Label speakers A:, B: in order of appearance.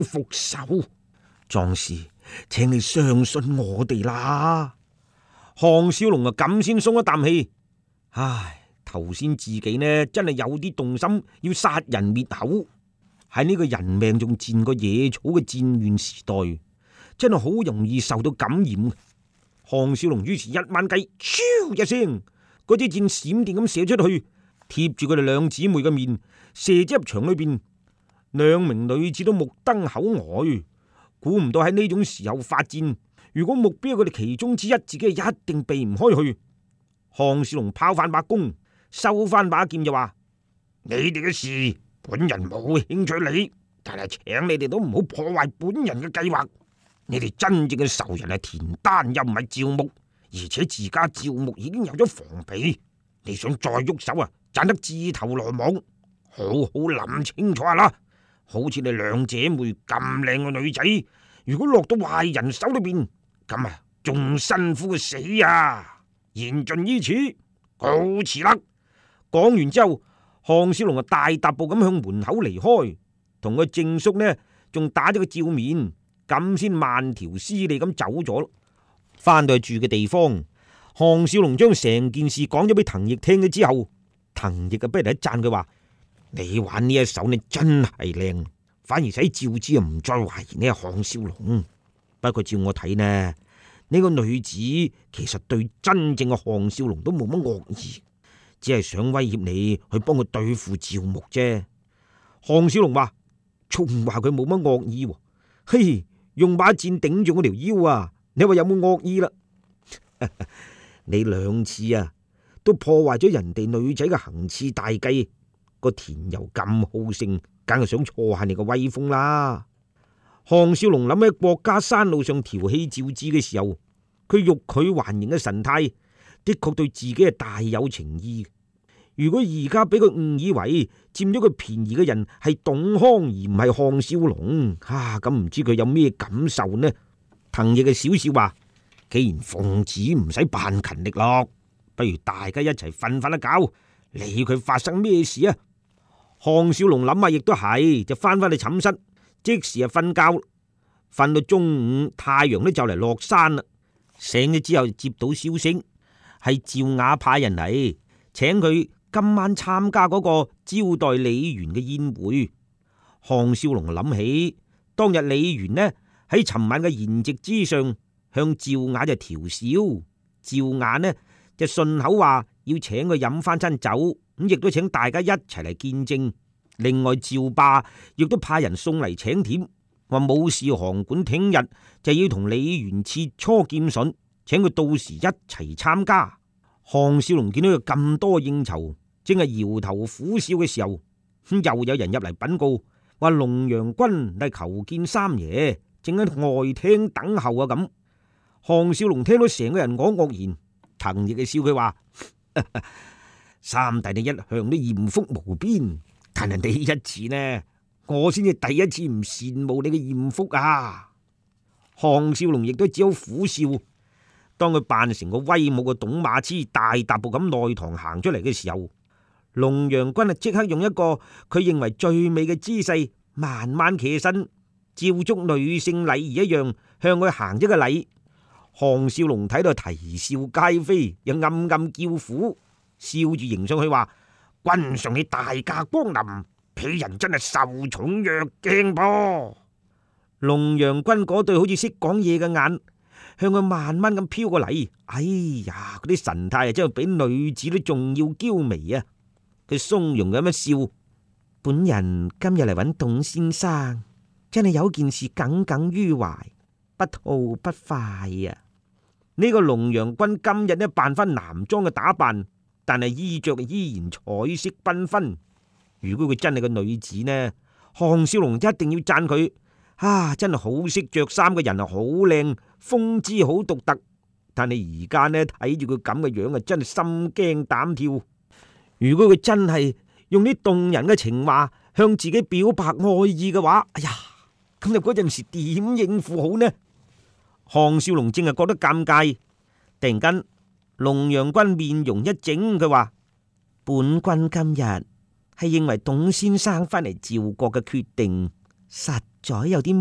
A: 復仇。壯士，請你相信我哋啦。項少龍啊，咁先鬆一啖氣。唉，頭先自己呢真係有啲動心，要殺人滅口。喺呢個人命仲賤過野草嘅戰亂時代，真係好容易受到感染。項少龍於是一掹雞，超一聲，嗰支箭閃電咁射出去，貼住佢哋兩姊妹嘅面，射咗入牆裏邊。兩名女子都目瞪口呆，估唔到喺呢種時候發箭，如果目標佢哋其中之一，自己一定避唔開去。項少龍拋翻把弓，收翻把劍就話：你哋嘅事本人冇興趣理，但係請你哋都唔好破壞本人嘅計劃。你哋真正嘅仇人係田丹，又唔係趙牧，而且自家趙牧已經有咗防備，你想再喐手啊，盞得自投羅網。好好諗清楚啦！好似你兩姐妹咁靚嘅女仔，如果落到壞人手裏邊，咁啊仲辛苦死啊！言盡於此，告辭啦。講完之後，項少龍啊大踏步咁向門口離開，同個正叔呢仲打咗個照面，咁先慢條斯理咁走咗。翻到去住嘅地方，項少龍將成件事講咗俾滕毅聽咗之後，滕毅啊不如一讚佢話：你玩呢一手你真係靚，反而使趙之唔再懷疑呢項少龍。不過照我睇呢個女子其實對真正嘅項少龍都冇乜惡意，只係想威脅你去幫佢對付趙牧啫。項少龍話：仲話佢冇乜惡意，嘿，用把箭頂住我條腰啊！你話有冇惡意啦？你兩次啊都破壞咗人哋女仔嘅行刺大計，個田又咁好勝，梗係想挫下你個威風啦。項少龍諗起國家山路上調戲趙志嘅時候，佢欲拒還迎嘅神態，的確對自己係大有情意。如果而家俾佢誤以為佔咗佢便宜嘅人係董康而唔係項少龍，咁唔知佢有咩感受呢？滕毅嘅小笑話：既然奉旨唔使扮勤力咯，不如大家一齊瞓一覺，理佢發生咩事啊？項少龍諗下亦都係，就翻去寢室，即時啊瞓覺，瞓到中午，太陽都就嚟落山啦。醒咗之後接到消息，係趙雅派人嚟請佢今晚參加嗰個招待李元嘅宴會。項少龍諗起當日李元呢喺尋晚嘅筵席之上向趙雅就調笑，趙雅呢就順口話要請佢飲翻餐酒，咁亦都請大家一齊嚟見證。另外趙霸亦都派人送嚟請帖，話武士行館聽日就要同李元切磋劍術，請佢到時一齊參加。項少龍見到佢咁多應酬，正係搖頭苦笑嘅時候，又有人入嚟稟告，話龍陽君嚟求見三爺，正喺外廳等候啊咁。項少龍聽到成個人講愕然，滕毅嘅笑佢話：三弟你一向都艷福無邊，但係呢一次呢，我先至第一次唔羨慕你嘅艷福啊！項少龍亦都只好苦笑。當佢扮成個威武嘅董馬痴，大踏步咁內堂行出嚟嘅時候，龍陽君啊即刻用一個佢認為最美嘅姿勢，慢慢企起身，照足女性禮儀一樣向佢行咗個禮。項少龍睇到啼笑皆非，又暗暗叫苦，笑住迎上去話：君上你大駕光臨，鄙人真係受寵若驚噃。龍陽君嗰對好似識講嘢嘅眼，向佢慢慢咁飄過嚟。哎呀，嗰啲神態啊，真係比女子都仲要嬌媚啊！佢鬆容咁一笑：本人今日嚟揾董先生，真係有件事耿耿於懷，不吐不快啊！呢個龍陽君今日呢扮翻男裝嘅打扮，但係衣着依然彩色繽紛。如果佢真係個女子呢，項少龍一定要讚佢。真係好識着衫嘅人啊，好靚，風姿好獨特。但係而家呢睇住佢咁嘅樣啊，真係心驚膽跳。如果佢真係用啲動人嘅情話向自己表白愛意嘅話，哎呀，咁就嗰陣時點應付好呢？項少龍正係覺得尷尬，突然間龍陽君面容一整，佢話：本君今日係認為董先生翻嚟趙國嘅決定實
B: 咗有啲